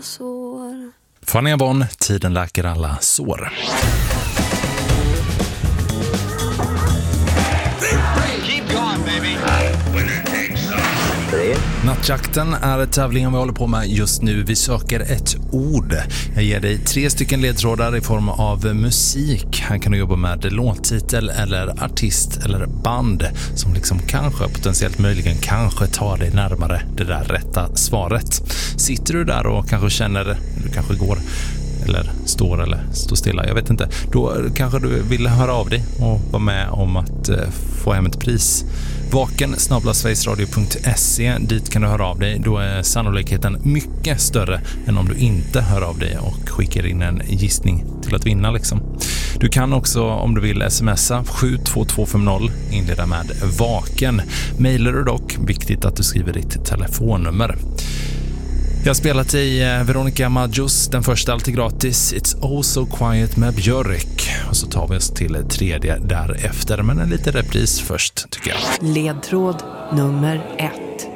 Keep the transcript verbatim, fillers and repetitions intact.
alla sår. Fanny Abon, tiden läker alla sår. Keep going, baby. Nattjakten är tävlingen vi håller på med just nu. Vi söker ett ord. Jag ger dig tre stycken ledtrådar i form av musik. Här kan du jobba med låttitel eller artist eller band som liksom kanske, potentiellt möjligen kanske tar dig närmare det där rätta svaret. Sitter du där och kanske känner, du kanske går eller står eller står stilla, jag vet inte. Då kanske du vill höra av dig och vara med om att eh, få hem ett pris. Vaken snabel-a sverigesradio punkt se, dit kan du höra av dig. Då är sannolikheten mycket större än om du inte hör av dig och skickar in en gissning till att vinna liksom. Du kan också, om du vill, smsa sju två två fem noll, inleda med vaken. Mailar du dock, viktigt att du skriver ditt telefonnummer. Jag har spelat i Veronica Maggios, den första alltid gratis, It's Oh So Quiet med Björk. Och så tar vi oss till tredje därefter, men en liten repris först tycker jag. Ledtråd nummer ett.